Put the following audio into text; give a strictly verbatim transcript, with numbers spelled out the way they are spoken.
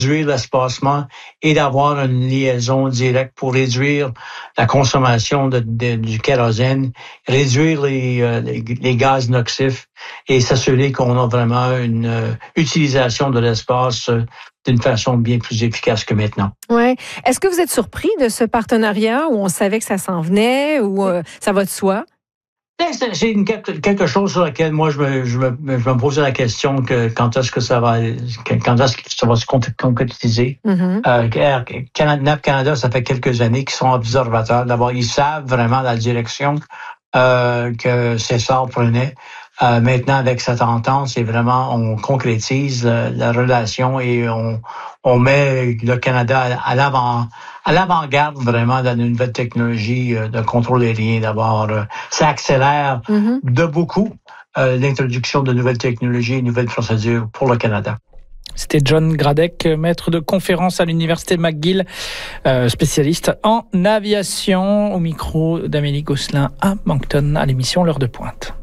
réduire l'espacement et d'avoir une liaison directe pour réduire la consommation de, de, du kérosène, réduire les, euh, les, les gaz nocifs et s'assurer qu'on a vraiment une euh, utilisation de l'espace euh, d'une façon bien plus efficace que maintenant. Ouais. Est-ce que vous êtes surpris de ce partenariat où on savait que ça s'en venait ou euh, ça va de soi? C'est une, quelque chose sur lequel moi je me, je me, je me posais la question que quand est-ce que ça va quand est-ce que ça va se concrétiser. Mm-hmm. euh, Canada, Canada, ça fait quelques années qu'ils sont observateurs. D'abord, ils savent vraiment la direction euh, que César prenait. Euh, maintenant, avec cette entente, c'est vraiment, on concrétise la, la relation et on, on met le Canada à, à l'avant, à l'avant-garde vraiment dans une nouvelle technologie de contrôle aérien. D'abord, ça accélère mm-hmm. de beaucoup euh, l'introduction de nouvelles technologies et nouvelles procédures pour le Canada. C'était John Gradec, maître de conférence à l'Université McGill, euh, spécialiste en aviation, au micro d'Amélie Gosselin à Moncton, à l'émission L'heure de pointe.